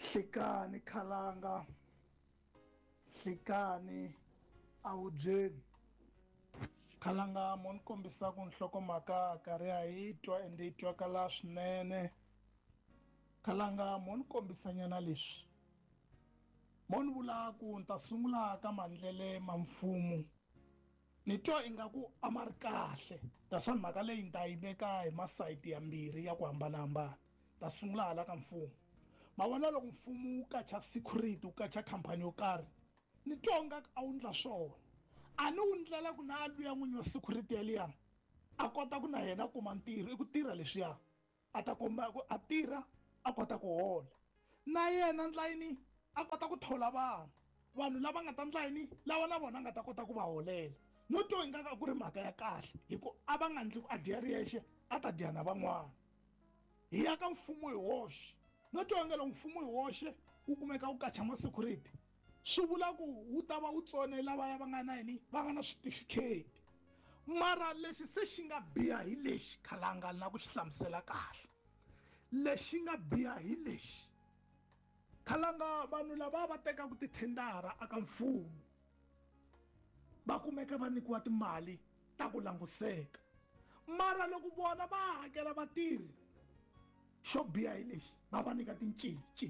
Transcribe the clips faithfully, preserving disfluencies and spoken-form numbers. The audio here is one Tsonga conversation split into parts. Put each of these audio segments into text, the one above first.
Hlikani Khalanga, hlikani awubyeni. Khalanga mo ni kombisa ku nhlokomhaka karhi ya hi twa ende yi twakala swinene. Khalanga mo ni kombisa nyana leswi, mo ni vula ku ni ta sungula ka maendlele ma mfumo. Ni twa ingaku a ma ri kahle, that's why mhaka leyi ni ta yi veka hi masayiti yambirhi ya ku hambanahambana. Ta sungula hala ka mfumo. Ma vona loko mfumo wu kacha security wu kacha khampani yo karhi, ni twa ingaku a wu endla swona. A ni wu ndlela ku na luya n'winyi wa security yaliya a kota ku na yena a kuma ntirho, i ku tirha leswiya a ta komba ku a tirha a kota ku hola. Na yena ndla yini a kota ku thola vanhu vanhu lava nga ta ndla yini lava na vona nga ta kota ku va holela. No twa ingaku ku ri mhaka ya kahle hi ku a va nga ndli ku a dya ri yexe a ta dya na van'wana. Hi ya ka mfumo hi woxe, no twa inge loko mfumo hi woxe wu kumeka wu kacha ma security, swi vula ku wu ta va wu tsone lavaya va nga na yini va nga na switifiketi. Mara lexi se xi nga biha hi lexi Khalanga na ku xi hlamusela kahle. Lexi nga biha hi lexi, Khalanga vanhu lava va tekaka tithendara aka mfumo va kumeka va nyikiwa timali ta ku languseka, mara loko vona va hakela vatirhi xo biha hi lexi va va nyika tincinci.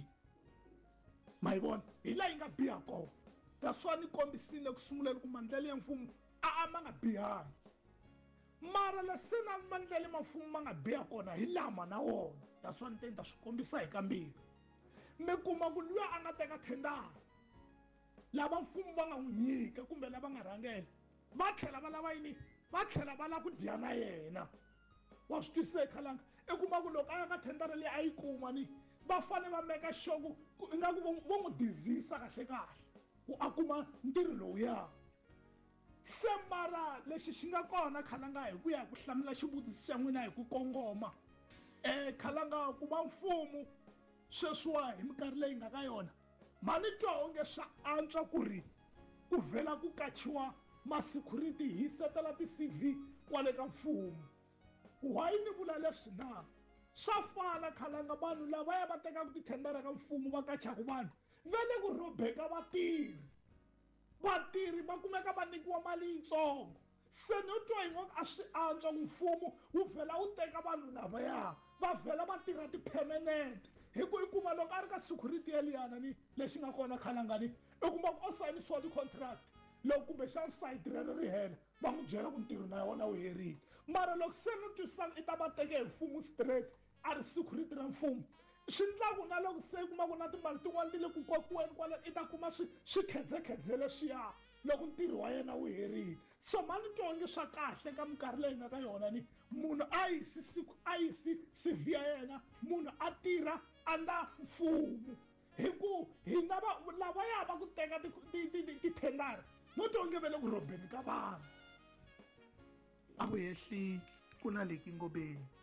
Ma yi vona hi laha yi nga biha kona. That's why ni kombisile ku sunguleni ku maendlelo ya mfumo a a ma nga bihangi, mara leswi na maendlelo ma mfumo ma nga biha kona hi lama na wona. That's why ni te ni ta swi kombisa hi kambirhi. Mi kuma ku luya a nga teka thendara lava mfumo va nga n'wi nyika kumbe lava nga rhangela va tlhela va lava yini va tlhela va lava ku dya na yena. Wa swi twisisa Khalanga, i kuma ku loko a ya ka thendara leyi a yi kuma ni va fane va meka sure ku ingaku vo n'wi dizisa kahle kahle ku a kuma ntirho lowuya. Se mara lexi xi nga kona Khalanga hi ku ya hi ku hlamula xivutiso xa n'wina hi ku kongoma, um Khalanga ku va mfumo sweswiwa hi minkarhi leyi nga ka yona ma ni twa onge swa antswa ku ri ku vhela ku kachiwa ma-security hi setela ti-C V kwale ka mfumo. Why ni vula leswi na? Swa fana Khalanga vanhu lavaya va tekaka tithendara ka mfumo va kachaka vanhu va le ku rhobeka vatirhi. Vatirhi va kumeka va nyikiwa mali yitsongo. Se no twa ingaku a swi antswa ku mfumo wu vhela wu teka vanhu lavaya va vhela va tirha ti-permanent. Hi ku i kuma loko a ri ka security yaliyana ni lexi nga kona Khalanga ni i kuma ku o sayinisiwa ti-contract loko kumbexana sayiti rero ri hela va n'wi byela ku ntirho na wona wu herile. Mara loko se ni twisisana i ta va teke hi mfumo straight a ri security ra mfumo, swi endlaku na loko se i kuma ku na timali tin'wana ti le ku kokiweni kwala i ta kuma swi swi khedzekhedze leswiya loko ntirho wa yena wu herile. So ma ni twa onge swa kahle ka minkarhi leyi nga ka yona ni munhu a yisi a yisi C V ya yena munhu a tirha andla mfumo. Hi ku hina va lavaya va ku teka tithendara no twa onge va le ku rhobeni ka vanhu. A vu hehli ku na leki ngobeni.